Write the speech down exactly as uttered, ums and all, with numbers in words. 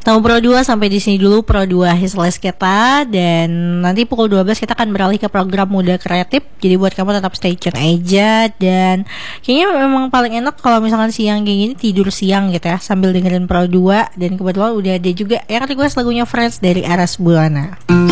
Tamu Pro dua sampai di sini dulu Pro dua Hisles kita, dan nanti pukul dua belas kita akan beralih ke program Muda Kreatif. Jadi buat kamu tetap stay tune aja, dan kayaknya memang paling enak kalau misalkan siang kayak gini tidur siang gitu ya sambil dengerin Pro dua. Dan kebetulan udah ada juga yang request lagunya Friends dari Aras Bulana.